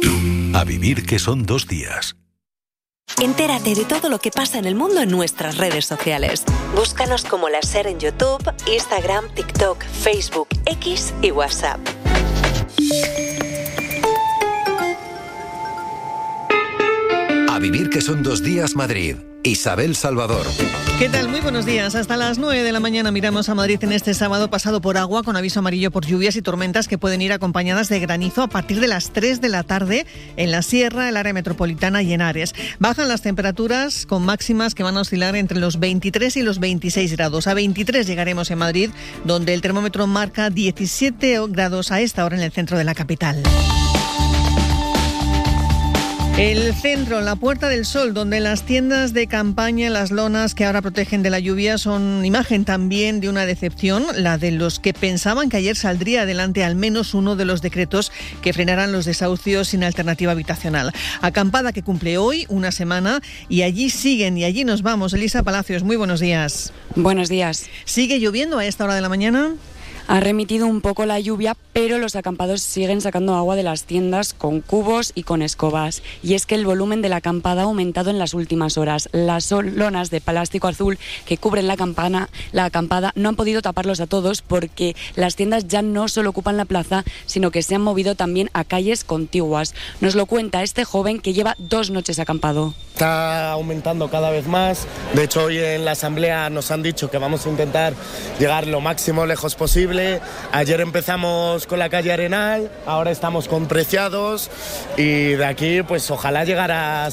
A vivir, que son 2 días. Entérate de todo lo que pasa en el mundo en nuestras redes sociales. Búscanos como La SER en YouTube, Instagram, TikTok, Facebook, X y WhatsApp. A vivir, que son 2 días, Madrid. Isabel Salvador. ¿Qué tal? Muy buenos días. Hasta las 9 de la mañana miramos a Madrid en este sábado pasado por agua, con aviso amarillo por lluvias y tormentas que pueden ir acompañadas de granizo a partir de las 3 de la tarde en la Sierra, el área metropolitana y en Ares. Bajan las temperaturas con máximas que van a oscilar entre los 23 y los 26 grados. A 23 llegaremos en Madrid, donde el termómetro marca 17 grados a esta hora en el centro de la capital. El centro, la Puerta del Sol, donde las tiendas de campaña, las lonas que ahora protegen de la lluvia, son imagen también de una decepción, la de los que pensaban que ayer saldría adelante al menos uno de los decretos que frenarán los desahucios sin alternativa habitacional. Acampada que cumple hoy una semana y allí siguen y allí nos vamos. Elisa Palacios, muy buenos días. Buenos días. ¿Sigue lloviendo a esta hora de la mañana? Ha remitido un poco la lluvia, pero los acampados siguen sacando agua de las tiendas con cubos y con escobas. Y es que el volumen de la acampada ha aumentado en las últimas horas. Las lonas de plástico azul que cubren la acampada no han podido taparlos a todos, porque las tiendas ya no solo ocupan la plaza, sino que se han movido también a calles contiguas. Nos lo cuenta este joven que lleva 2 noches acampado. Está aumentando cada vez más. De hecho, hoy en la asamblea nos han dicho que vamos a intentar llegar lo máximo lejos posible. Ayer empezamos con la calle Arenal, ahora estamos con Preciados y de aquí pues ojalá llegara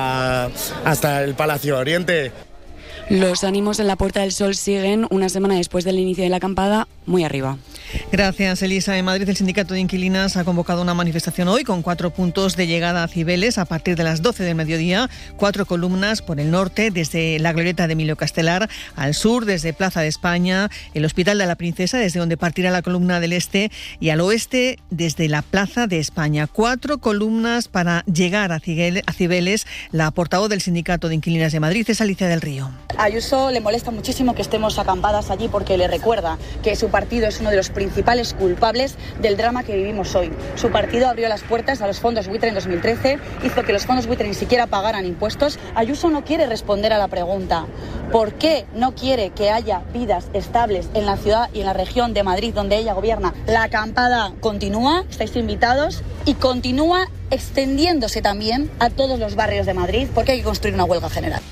hasta el Palacio Oriente. Los ánimos en la Puerta del Sol siguen, una semana después del inicio de la acampada, muy arriba. Gracias, Elisa. En Madrid, el Sindicato de Inquilinas ha convocado una manifestación hoy con 4 puntos de llegada a Cibeles a partir de las 12 del mediodía. 4 columnas por el norte, desde la glorieta de Emilio Castelar, al sur, desde Plaza de España, el Hospital de la Princesa, desde donde partirá la columna del este, y al oeste, desde la Plaza de España. 4 columnas para llegar a Cibeles. La portavoz del Sindicato de Inquilinas de Madrid es Alicia del Río. A Ayuso le molesta muchísimo que estemos acampadas allí porque le recuerda que su partido es uno de los principales culpables del drama que vivimos hoy. Su partido abrió las puertas a los fondos buitre en 2013, hizo que los fondos buitre ni siquiera pagaran impuestos. Ayuso no quiere responder a la pregunta: ¿por qué no quiere que haya vidas estables en la ciudad y en la región de Madrid donde ella gobierna? La acampada continúa, estáis invitados, y continúa extendiéndose también a todos los barrios de Madrid, porque hay que construir una huelga general.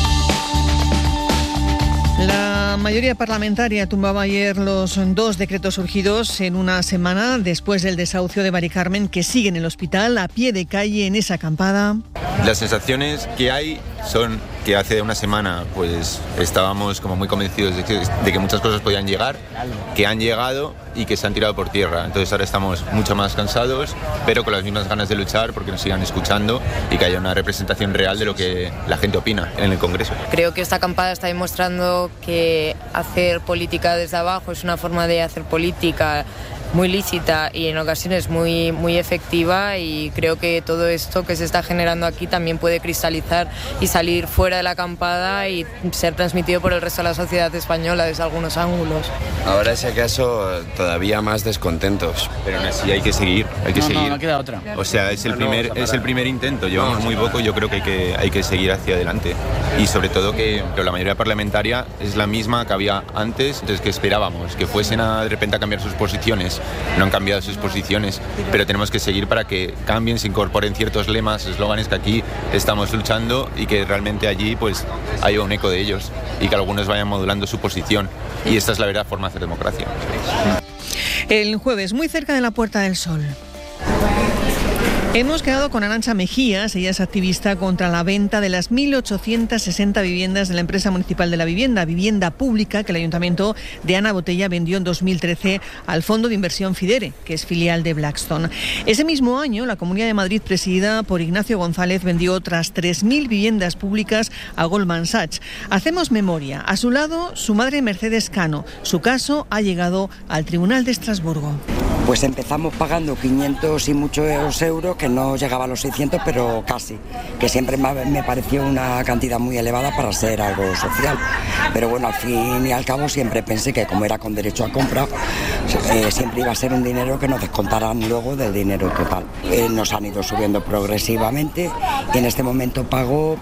La mayoría parlamentaria tumbaba ayer los 2 decretos surgidos en una semana después del desahucio de Mari Carmen, que sigue en el hospital a pie de calle en esa acampada. Las sensaciones que hay son que hace una semana pues estábamos como muy convencidos de que muchas cosas podían llegar, que han llegado y que se han tirado por tierra. Entonces ahora estamos mucho más cansados, pero con las mismas ganas de luchar porque nos sigan escuchando y que haya una representación real de lo que la gente opina en el Congreso. Creo que esta acampada está demostrando que hacer política desde abajo es una forma de hacer política muy lícita y en ocasiones muy efectiva, y creo que todo esto que se está generando aquí también puede cristalizar y salir fuera de la acampada y ser transmitido por el resto de la sociedad española desde algunos ángulos. Ahora, si acaso, todavía más descontentos. Pero aún así hay que seguir, No queda otra. O sea, es el primer intento, llevamos muy poco, yo creo que hay que seguir hacia adelante. Y sobre todo que la mayoría parlamentaria es la misma que había antes, entonces que esperábamos, que fuesen de repente a cambiar sus posiciones. No han cambiado sus posiciones, pero tenemos que seguir para que cambien, se incorporen ciertos lemas, eslóganes que aquí estamos luchando y que realmente allí pues haya un eco de ellos y que algunos vayan modulando su posición. Y esta es la verdadera forma de hacer democracia. El jueves, muy cerca de la Puerta del Sol. Hemos quedado con Arantxa Mejías, ella es activista contra la venta de las 1.860 viviendas de la empresa municipal de la vivienda pública que el ayuntamiento de Ana Botella vendió en 2013 al fondo de inversión Fidere, que es filial de Blackstone. Ese mismo año, la Comunidad de Madrid, presidida por Ignacio González, vendió otras 3.000 viviendas públicas a Goldman Sachs. Hacemos memoria. A su lado, su madre Mercedes Cano. Su caso ha llegado al Tribunal de Estrasburgo. Pues empezamos pagando 500 y muchos euros, que no llegaba a los 600, pero casi, que siempre me pareció una cantidad muy elevada para ser algo social. Pero bueno, al fin y al cabo siempre pensé que como era con derecho a compra, siempre iba a ser un dinero que nos descontarán luego del dinero total. Nos han ido subiendo progresivamente y en este momento pago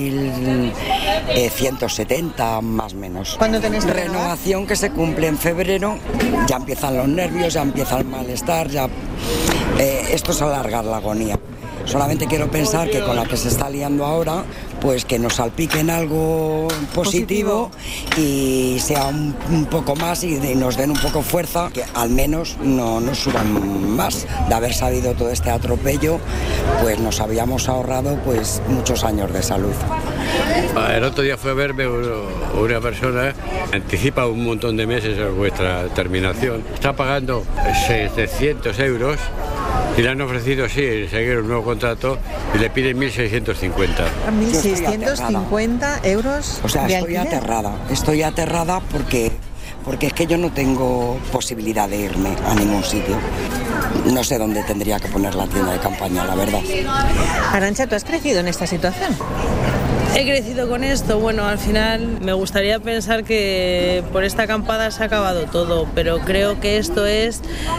1.170 más o menos. ¿Cuándo tenéis renovación que se cumple en febrero? Ya empiezan los nervios, ya empieza el malestar, ya esto es alargar la agonía. Solamente quiero pensar que con la que se está liando ahora, pues que nos salpiquen algo positivo y sea un poco más y nos den un poco fuerza, que al menos no nos suban más. De haber sabido todo este atropello, pues nos habíamos ahorrado pues muchos años de salud. El otro día fue a verme una persona, anticipa un montón de meses vuestra terminación, está pagando 700 euros. Y le han ofrecido, sí, seguir un nuevo contrato y le piden 1.650. 1.650 euros. O sea, de estoy aterrada porque es que yo no tengo posibilidad de irme a ningún sitio. No sé dónde tendría que poner la tienda de campaña, la verdad. Arantxa, ¿tú has crecido en esta situación? He crecido con esto, bueno, al final me gustaría pensar que por esta acampada se ha acabado todo, pero creo que esto es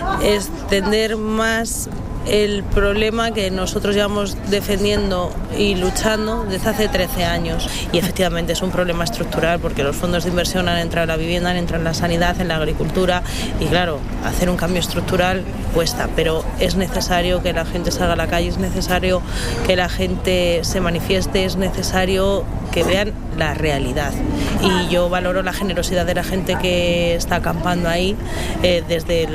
extender más el problema que nosotros llevamos defendiendo y luchando desde hace 13 años. Y efectivamente es un problema estructural porque los fondos de inversión han entrado en la vivienda, han entrado en la sanidad, en la agricultura y claro, hacer un cambio estructural cuesta, pero es necesario que la gente salga a la calle, es necesario que la gente se manifieste, es necesario que vean la realidad. Y yo valoro la generosidad de la gente que está acampando ahí desde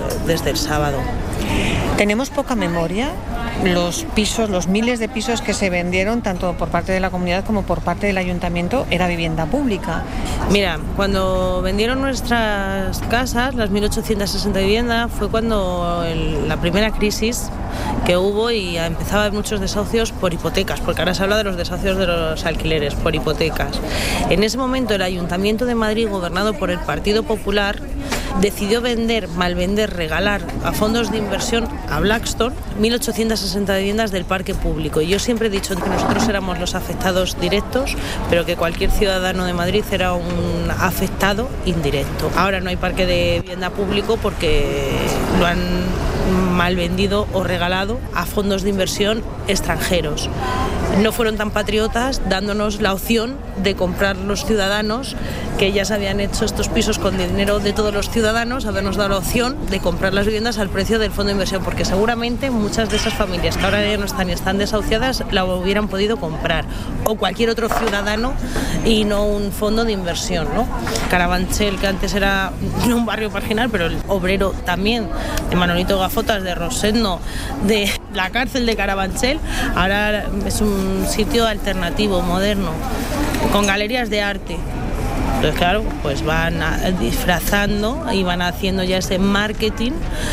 el sábado. Tenemos poca memoria. Los pisos, los miles de pisos que se vendieron, tanto por parte de la comunidad como por parte del ayuntamiento, era vivienda pública. Mira, cuando vendieron nuestras casas, las 1.860 viviendas, fue cuando la primera crisis que hubo y empezaba a haber muchos desahucios por hipotecas, porque ahora se habla de los desahucios de los alquileres por hipotecas. En ese momento el Ayuntamiento de Madrid, gobernado por el Partido Popular, decidió malvender, regalar a fondos de inversión a Blackstone 1.860 viviendas del parque público. Y yo siempre he dicho que nosotros éramos los afectados directos, pero que cualquier ciudadano de Madrid era un afectado indirecto. Ahora no hay parque de vivienda público porque lo han mal vendido o regalado a fondos de inversión extranjeros. No fueron tan patriotas dándonos la opción de comprar los ciudadanos, que ya se habían hecho estos pisos con dinero de todos los ciudadanos, habernos dado la opción de comprar las viviendas al precio del fondo de inversión, porque seguramente muchas de esas familias que ahora ya no están y están desahuciadas la hubieran podido comprar, o cualquier otro ciudadano y no un fondo de inversión, ¿no? Carabanchel, que antes era un barrio marginal, pero el Obrero también, de Manolito Gafotas, de Rosendo, de la cárcel de Carabanchel, ahora es un sitio alternativo, moderno, con galerías de arte. Entonces, claro, pues van disfrazando y van haciendo ya ese marketing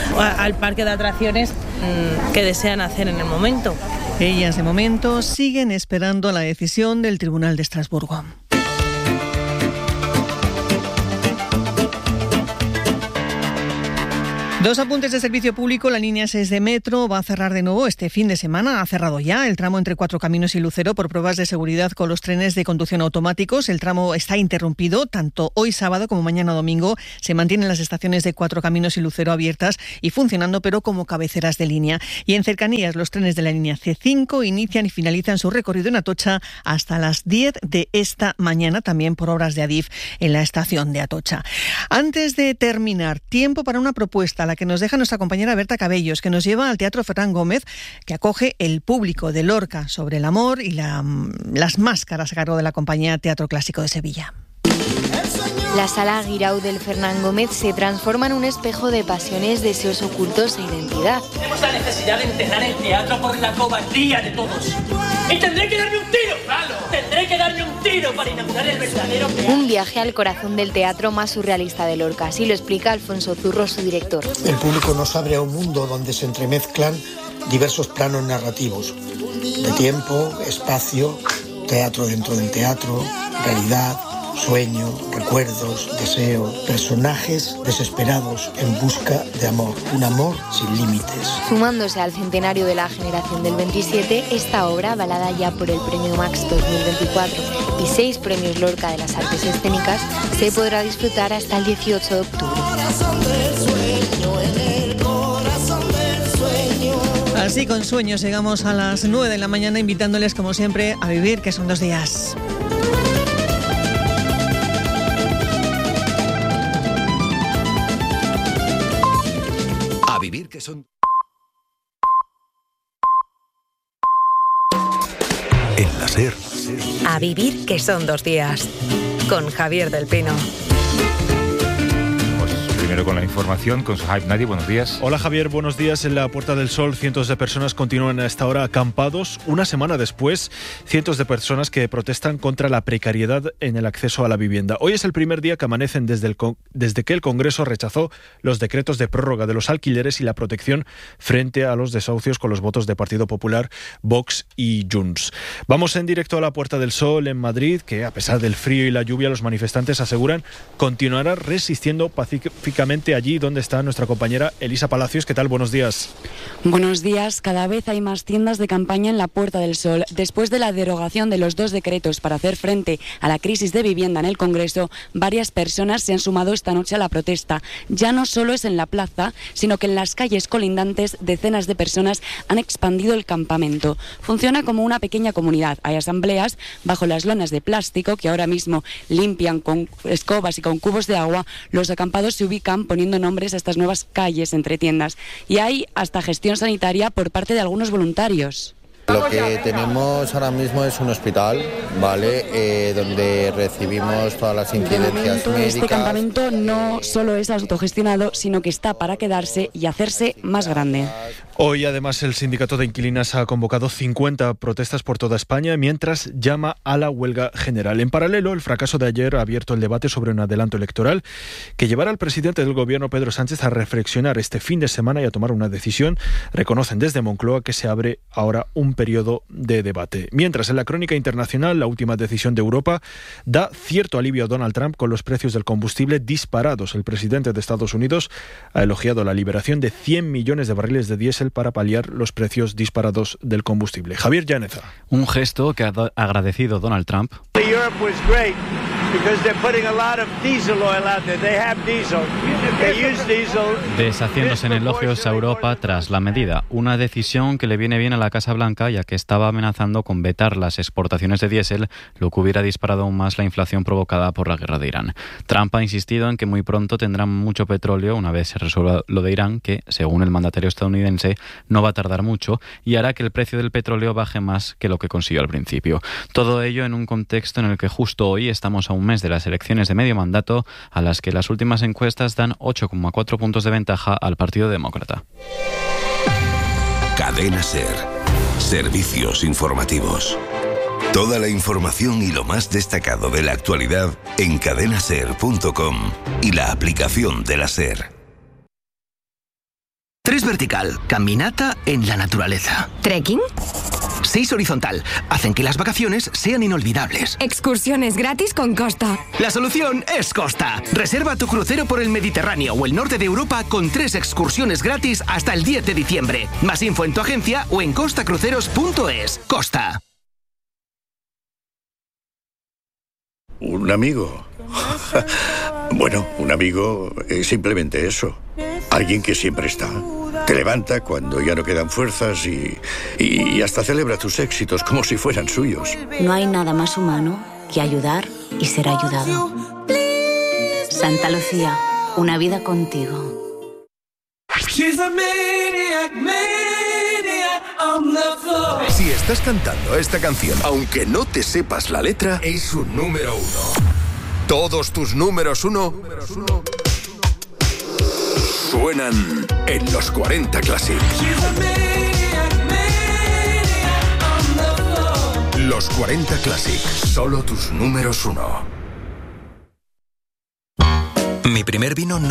al parque de atracciones que desean hacer en el momento. Ellas de momento siguen esperando la decisión del Tribunal de Estrasburgo. Dos apuntes de servicio público. La línea 6 de Metro va a cerrar de nuevo este fin de semana. Ha cerrado ya el tramo entre Cuatro Caminos y Lucero por pruebas de seguridad con los trenes de conducción automáticos. El tramo está interrumpido. Tanto hoy sábado como mañana domingo se mantienen las estaciones de Cuatro Caminos y Lucero abiertas y funcionando, pero como cabeceras de línea. Y en cercanías, los trenes de la línea C5 inician y finalizan su recorrido en Atocha hasta las 10 de esta mañana, también por obras de Adif en la estación de Atocha. Antes de terminar, tiempo para una propuesta, la que nos deja nuestra compañera Berta Cabellos, que nos lleva al Teatro Ferran Gómez, que acoge el público de Lorca, sobre el amor y las máscaras a cargo de la compañía Teatro Clásico de Sevilla. La Sala Guirao del Ferran Gómez se transforma en un espejo de pasiones, deseos ocultos e identidad. Tenemos la necesidad de enterrar el teatro por la cobardía de todos. Y tendré que darme un tiro, claro. Tendré que darme un tiro para inaugurar el verdadero teatro. Un viaje al corazón del teatro más surrealista de Lorca, así lo explica Alfonso Zurro, su director. El público nos abre a un mundo donde se entremezclan diversos planos narrativos, de tiempo, espacio, teatro dentro del teatro, realidad, sueño, recuerdos, deseo, personajes desesperados en busca de amor, un amor sin límites. Sumándose al centenario de la generación del 27, esta obra, avalada ya por el Premio Max 2024 y 6 premios Lorca de las Artes Escénicas, se podrá disfrutar hasta el 18 de octubre. corazón del sueño, en el corazón del sueño. Así con sueños llegamos a las 9 de la mañana invitándoles como siempre a vivir, que son 2 días. A vivir que son... En la SER. A vivir que son 2 días. Con Javier del Pino. Primero con la información, con Suhaib Nadi, buenos días. Hola Javier, buenos días. En la Puerta del Sol, cientos de personas continúan a esta hora acampados. Una semana después, cientos de personas que protestan contra la precariedad en el acceso a la vivienda. Hoy es el primer día que amanecen desde que el Congreso rechazó los decretos de prórroga de los alquileres y la protección frente a los desahucios con los votos de Partido Popular, Vox y Junts. Vamos en directo a la Puerta del Sol en Madrid, que a pesar del frío y la lluvia, los manifestantes aseguran continuará resistiendo pacíficamente allí donde está nuestra compañera Elisa Palacios. ¿Qué tal? Buenos días. Buenos días. Cada vez hay más tiendas de campaña en la Puerta del Sol. Después de la derogación de los 2 decretos para hacer frente a la crisis de vivienda en el Congreso, varias personas se han sumado esta noche a la protesta. Ya no solo es en la plaza, sino que en las calles colindantes decenas de personas han expandido el campamento. Funciona como una pequeña comunidad. Hay asambleas bajo las lonas de plástico que ahora mismo limpian con escobas y con cubos de agua. Los acampados se ubican poniendo nombres a estas nuevas calles entre tiendas. Y hay hasta gestión sanitaria por parte de algunos voluntarios. Lo que tenemos ahora mismo es un hospital, ¿vale? Donde recibimos todas las incidencias médicas. Este campamento no solo es autogestionado, sino que está para quedarse y hacerse más grande. Hoy, además, el sindicato de inquilinas ha convocado 50 protestas por toda España, mientras llama a la huelga general. En paralelo, el fracaso de ayer ha abierto el debate sobre un adelanto electoral que llevará al presidente del Gobierno, Pedro Sánchez, a reflexionar este fin de semana y a tomar una decisión. Reconocen desde Moncloa que se abre ahora un periodo de debate. Mientras, en la crónica internacional, la última decisión de Europa da cierto alivio a Donald Trump con los precios del combustible disparados. El presidente de Estados Unidos ha elogiado la liberación de 100 millones de barriles de diésel para paliar los precios disparados del combustible. Javier Llaneza. Un gesto que ha agradecido Donald Trump. Deshaciéndose en elogios a Europa tras la medida, una decisión que le viene bien a la Casa Blanca, ya que estaba amenazando con vetar las exportaciones de diésel, lo que hubiera disparado aún más la inflación provocada por la guerra de Irán. Trump ha insistido en que muy pronto tendrán mucho petróleo una vez se resuelva lo de Irán, que, según el mandatario estadounidense, no va a tardar mucho y hará que el precio del petróleo baje más que lo que consiguió al principio. Todo ello en un contexto en el que justo hoy estamos a un mes de las elecciones de medio mandato, a las que las últimas encuestas dan 8,4 puntos de ventaja al Partido Demócrata. Cadena SER. Servicios informativos. Toda la información y lo más destacado de la actualidad en cadenaser.com y la aplicación de la SER. 3 vertical, caminata en la naturaleza. ¿Trekking? 6 horizontal, hacen que las vacaciones sean inolvidables. Excursiones gratis con Costa. La solución es Costa. Reserva tu crucero por el Mediterráneo o el norte de Europa con 3 excursiones gratis hasta el 10 de diciembre. Más info en tu agencia o en costacruceros.es. Costa. ¿Un amigo? Bueno, un amigo es simplemente eso. Alguien que siempre está. Te levanta cuando ya no quedan fuerzas y hasta celebra tus éxitos como si fueran suyos. No hay nada más humano que ayudar y ser ayudado. Santa Lucía, una vida contigo. Si estás cantando esta canción, aunque no te sepas la letra, es un número 1. Todos tus números 1 suenan en los 40 Classic. Los 40 Classic, solo tus números 1. Mi primer vino